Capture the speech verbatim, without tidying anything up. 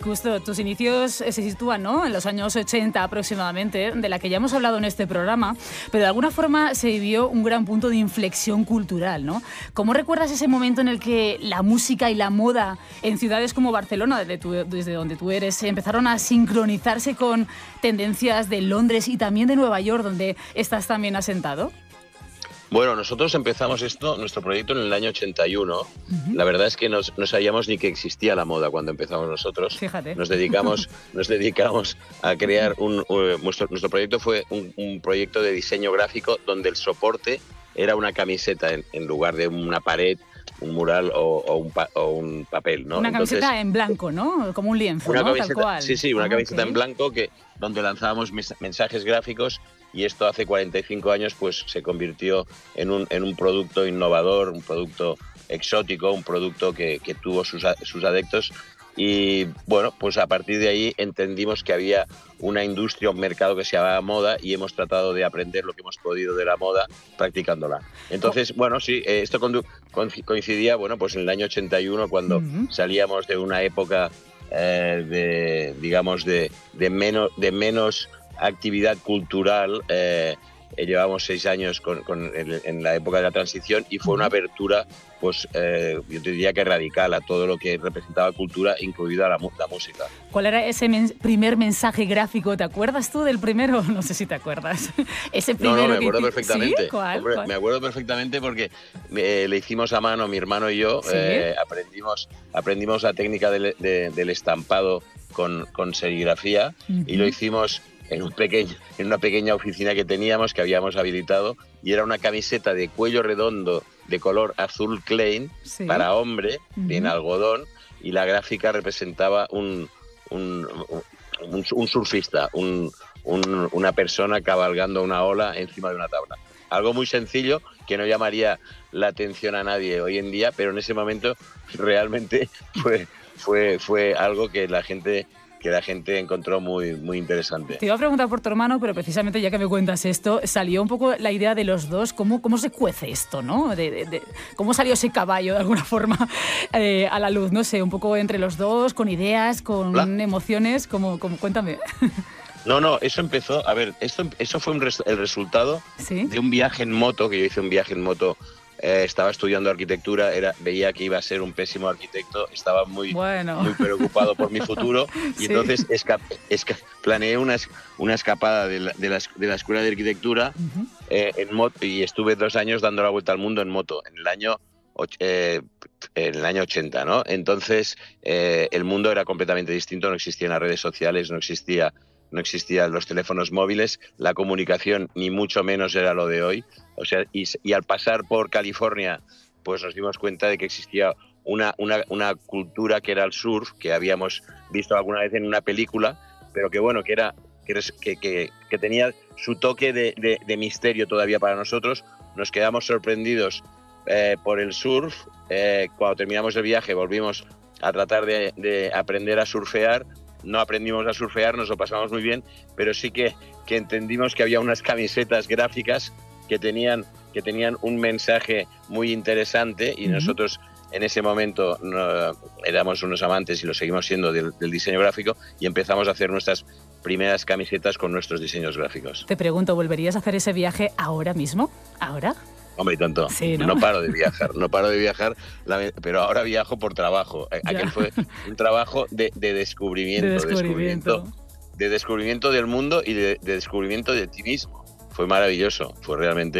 Justo, tus inicios se sitúan, ¿no?, en los años ochenta aproximadamente, de la que ya hemos hablado en este programa, pero de alguna forma se vivió un gran punto de inflexión cultural, ¿no? ¿Cómo recuerdas ese momento en el que la música y la moda en ciudades como Barcelona, desde, tu, desde donde tú eres, empezaron a sincronizarse con tendencias de Londres y también de Nueva York, donde estás también asentado? Bueno, nosotros empezamos esto, nuestro proyecto en el año ochenta y uno. Uh-huh. La verdad es que nos, no sabíamos ni que existía la moda cuando empezamos nosotros. Fíjate. Nos dedicamos, nos dedicamos a crear un... un nuestro, nuestro proyecto fue un, un proyecto de diseño gráfico donde el soporte era una camiseta en, en lugar de una pared, un mural o, o, un, pa, o un papel, ¿no? Una Entonces, camiseta en blanco, ¿no? Como un lienzo, una ¿no? Camiseta, Tal cual. Sí, sí, una ah, camiseta okay. en blanco que, donde lanzábamos mensajes gráficos, y esto hace cuarenta y cinco años pues se convirtió en un, en un producto innovador, un producto exótico, un producto que, que tuvo sus, sus adeptos. Y bueno, pues a partir de ahí entendimos que había una industria, un mercado que se llamaba moda, y hemos tratado de aprender lo que hemos podido de la moda practicándola. Entonces, bueno, sí, esto coincidía, bueno, pues en el año ochenta y uno, cuando uh-huh. salíamos de una época eh, de, digamos, de, de, menos, de menos actividad cultural. Eh, llevamos seis años con, con, en, en la época de la transición, y fue una apertura, pues eh, yo te diría que radical a todo lo que representaba cultura, incluida la, la música. ¿Cuál era ese men- primer mensaje gráfico? ¿Te acuerdas tú del primero? No sé si te acuerdas. Ese primero no, no, me que acuerdo hice... perfectamente. ¿Sí? ¿Cuál? Hombre, ¿Cuál? Me acuerdo perfectamente porque eh, le hicimos a mano mi hermano y yo. ¿Sí? eh, aprendimos, aprendimos la técnica del, de, del estampado con, con serigrafía, uh-huh. y lo hicimos en, un pequeño, en una pequeña oficina que teníamos, que habíamos habilitado, y era una camiseta de cuello redondo de color azul Klein, sí. para hombre, uh-huh. en algodón, y la gráfica representaba un, un, un, un surfista, un, un, una persona cabalgando una ola encima de una tabla. Algo muy sencillo que no llamaría la atención a nadie hoy en día, pero en ese momento realmente fue, fue, fue algo que la gente... que la gente encontró muy, muy interesante. Te iba a preguntar por tu hermano, pero precisamente ya que me cuentas esto, salió un poco la idea de los dos, cómo, cómo se cuece esto, ¿no? De, de, de, cómo salió ese caballo, de alguna forma, eh, a la luz, no sé, un poco entre los dos, con ideas, con ¿La? emociones, como, como, cuéntame. No, no, eso empezó, a ver, esto, eso fue un res, el resultado ¿Sí? de un viaje en moto, que yo hice un viaje en moto. Eh, estaba estudiando arquitectura, era, veía que iba a ser un pésimo arquitecto, estaba muy, bueno. muy preocupado por mi futuro, y sí. entonces esca, esca, planeé una, una escapada de la, de, la, de la escuela de arquitectura uh-huh. eh, en moto, y estuve dos años dando la vuelta al mundo en moto, en el año, eh, en el año ochenta, ¿no? Entonces eh, el mundo era completamente distinto, no existían las redes sociales, no existía... no existían los teléfonos móviles, la comunicación ni mucho menos era lo de hoy. O sea, y, y al pasar por California, pues nos dimos cuenta de que existía una, una, una cultura que era el surf, que habíamos visto alguna vez en una película, pero que bueno, que era que, que, que tenía su toque de, de, de misterio todavía para nosotros. Nos quedamos sorprendidos eh, por el surf. Eh, cuando terminamos el viaje volvimos a tratar de, de aprender a surfear. No aprendimos a surfear, nos lo pasamos muy bien, pero sí que, que entendimos que había unas camisetas gráficas que tenían, que tenían un mensaje muy interesante, y uh-huh. nosotros en ese momento no, éramos unos amantes, y lo seguimos siendo, del, del diseño gráfico, y empezamos a hacer nuestras primeras camisetas con nuestros diseños gráficos. Te pregunto, ¿volverías a hacer ese viaje ahora mismo? ¿Ahora? Hombre, y tanto. Sí, ¿no? no paro de viajar, no paro de viajar, pero ahora viajo por trabajo. Ya. Aquel fue un trabajo de, de, descubrimiento, de descubrimiento, descubrimiento, de descubrimiento del mundo y de, de descubrimiento de ti mismo. Fue maravilloso, fue realmente